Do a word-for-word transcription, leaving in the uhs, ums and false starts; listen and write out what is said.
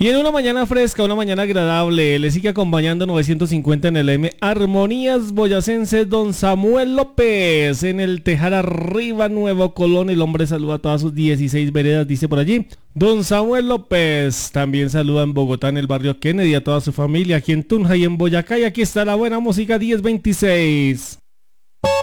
Y en una mañana fresca, una mañana agradable, le sigue acompañando novecientos cincuenta en el M Armonías Boyacense, don Samuel López, en el Tejar Arriba, Nuevo Colón. El hombre saluda a todas sus dieciséis veredas, dice por allí. Don Samuel López también saluda en Bogotá, en el barrio Kennedy, a toda su familia, aquí en Tunja y en Boyacá. Y aquí está la buena música diez veintiséis.